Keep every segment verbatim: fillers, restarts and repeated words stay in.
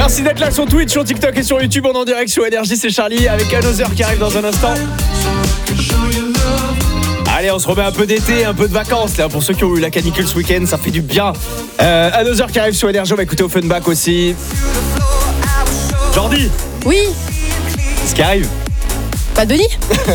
Merci d'être là sur Twitch, sur TikTok et sur YouTube. On est en direct sur Énergie, c'est Charlie avec Another qui arrive dans un instant. Allez, on se remet un peu d'été, un peu de vacances là pour ceux qui ont eu la canicule ce week-end, ça fait du bien. Euh, Another qui arrive sur Énergie, on va écouter Offenbach aussi. Jordi. Oui. Ce qui arrive. Bah Denis.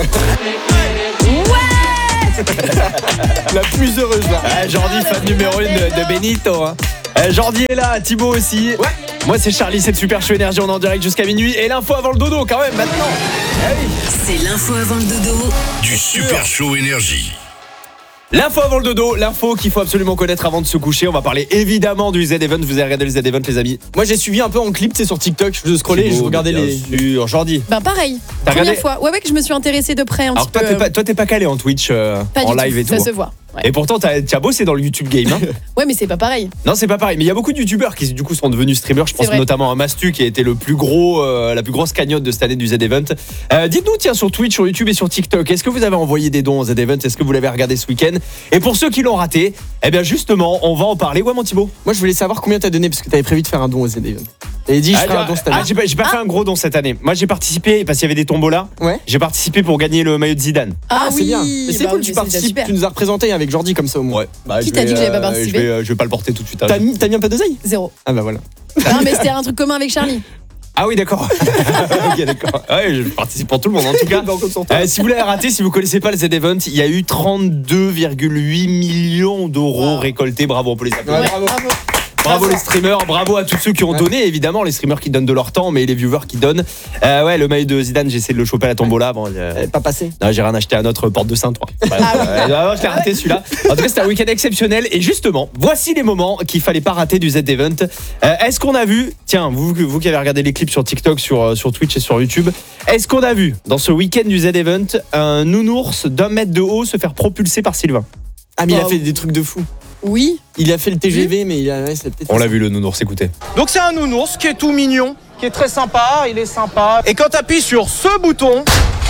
La plus heureuse là. Ah, Jordi, fan numéro une de, de Benito. Hein. Euh, Jordi est là, Thibaut aussi. Ouais. Moi c'est Charlie, c'est le Super Show Énergie, on est en direct jusqu'à minuit. Et l'info avant le dodo quand même maintenant. Ah oui. C'est l'info avant le dodo du Super Show Énergie. L'info avant le dodo, l'info qu'il faut absolument connaître avant de se coucher. On va parler évidemment du Z-Event. Vous avez regardé le Z-Event les amis? Moi j'ai suivi un peu en clip, tu sais, sur TikTok, je scrollais et je regardais les... Sur Jordi. Ben pareil, T'as première regardé fois. Ouais ouais que je me suis intéressée de près un Alors petit toi, peu. t'es pas, toi t'es pas calé en Twitch, euh, Pas en du live tout, et tout. ça se voit. Ouais. Et pourtant t'as, t'as bossé dans le YouTube game hein. Ouais mais c'est pas pareil. Non c'est pas pareil, mais il y a beaucoup de youtubeurs qui du coup sont devenus streamers. Je pense notamment à Mastu qui a été le plus gros, euh, la plus grosse cagnotte de cette année du Z-Event. euh, Dites-nous tiens sur Twitch, sur YouTube et sur TikTok, est-ce que vous avez envoyé des dons au Z-Event? Est-ce que vous l'avez regardé ce week-end? Et pour ceux qui l'ont raté, eh bien justement on va en parler. Ouais mon Thibaut. Moi je voulais savoir combien t'as donné parce que t'avais prévu de faire un don au Z-Event. Et dit je ferai ah, un don cette année. Ah, j'ai pas, j'ai pas ah. fait un gros don cette année. Moi j'ai participé parce qu'il y avait des tombolas. Ouais. J'ai participé pour gagner le maillot de Zidane. Ah, Ah, c'est oui. bien. Mais c'est bah, cool, oui, tu mais participes, super. tu nous as représenté avec Jordi comme ça au moins. Ouais. Bah, Qui je t'a vais, dit que j'avais pas euh, participé? je vais, euh, je vais pas le porter tout de suite. T'as mis, t'as mis un peu d'oseille? Zéro. Ah bah voilà. Non mais c'était un truc commun avec Charlie. Ah oui d'accord. Ok d'accord. Ouais, je participe pour tout le monde en tout cas. euh, si vous l'avez raté, si vous connaissez pas le Z-Event, il y a eu trente-deux virgule huit millions d'euros wow. récoltés. Bravo pour les applaudissements. Ouais, bravo. bravo. Bravo les streamers, bravo à tous ceux qui ont donné, évidemment les streamers qui donnent de leur temps, mais les viewers qui donnent. Euh, ouais, le maillot de Zidane, j'ai essayé de le choper à la tombola. Bon, euh... pas passé. Non, j'ai rien acheté à notre porte de Saint-Ouen. Ouais, ah oui. euh, je l'ai raté celui-là. En tout cas, c'était un week-end exceptionnel. Et justement, voici les moments qu'il fallait pas rater du Z-Event. Euh, est-ce qu'on a vu, tiens, vous, vous qui avez regardé les clips sur TikTok, sur, sur Twitch et sur YouTube, est-ce qu'on a vu dans ce week-end du Z-Event un nounours d'un mètre de haut se faire propulser par Sylvain? Ah mais oh. il a fait oui. des trucs de fou. Oui. Il a fait le T G V, oui. mais il a. Ouais, c'est peut-être On l'a vu le nounours, écoutez. Donc c'est un nounours qui est tout mignon, qui est très sympa, il est sympa. Et quand tu appuies sur ce bouton.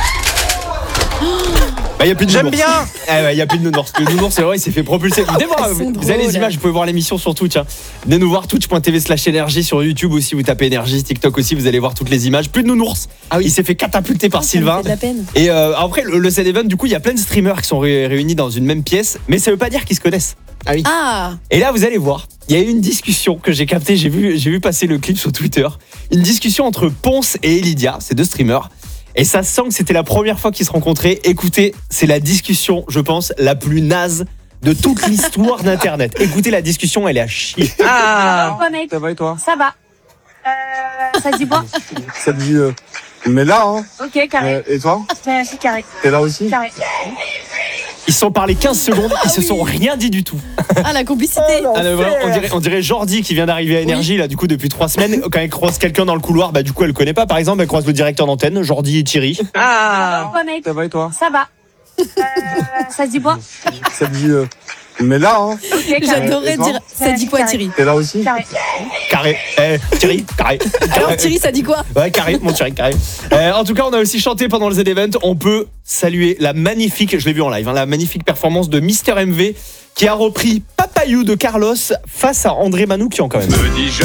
Bah, y a plus de J'aime bien. Il ouais, y a plus de nounours. Le nounours, c'est vrai, il s'est fait propulser. Venez voir, vous, vous avez les images, vous pouvez voir l'émission sur Twitch. Hein. Venez nous voir twitch point tv slash énergie sur YouTube aussi. Vous tapez énergie, TikTok aussi, vous allez voir toutes les images. Plus de nounours. Ah oui. Il s'est fait catapulter par oh, Sylvain. De la peine. Et euh, après le, le Z-Event, du coup, il y a plein de streamers qui sont ré- réunis dans une même pièce, mais ça veut pas dire qu'ils se connaissent. Ah oui. Ah. Et là, vous allez voir, il y a eu une discussion que j'ai captée. J'ai vu, j'ai vu passer le clip sur Twitter. Une discussion entre Ponce et Elidia, ces deux streamers. Et ça sent que c'était la première fois qu'ils se rencontraient. Écoutez, c'est la discussion, je pense, la plus naze de toute l'histoire d'Internet. Écoutez, la discussion, elle est à chier. Ah. Ça va et toi? Ça va. Euh, ça dit quoi? Ça te dit... Euh... Mais là, hein. Ok, carré. Euh, et toi? C'est, c'est carré. T'es là aussi? Carré. Ils se sont parlé quinze secondes, ils ah se oui. sont rien dit du tout. Ah la complicité. Oh, ah, vraiment, on, dirait, on dirait Jordi qui vient d'arriver à Énergie oui. là du coup depuis trois semaines. Quand elle croise quelqu'un dans le couloir, bah du coup elle le connaît pas. Par exemple, elle croise le directeur d'antenne, Jordi et Thierry. Ah. Ça va et toi? Ça va. Euh, ça dit quoi? Ça te dit... Euh... Mais là, hein. Okay, j'adorais dire. Ça dit quoi, Thierry? T'es là aussi? Carré. Carré. Eh, Thierry, carré. Alors Thierry, ça dit quoi? Ouais, carré, mon Thierry, carré. Euh, en tout cas, on a aussi chanté pendant le Z-Event. On peut saluer la magnifique, je l'ai vu en live, hein, la magnifique performance de Mister M V qui a repris Papayou de Carlos face à André Manoukian quand même. Me dis je